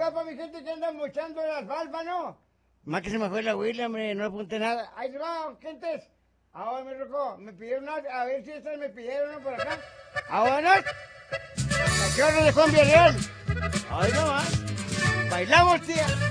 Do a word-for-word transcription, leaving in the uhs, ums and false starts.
acá para mi gente que anda mochando el alfalfa, ¿no? Más que se me fue la huila, hombre, no apunté nada. Ahí se va, gentes. Ahora me rocó, me pidieron una, a ver si estas me pidieron una por acá. ¡Vámonos! ¿A qué hora de Juan Villarreal? ¡Ay, no más! ¡Bailamos, tía!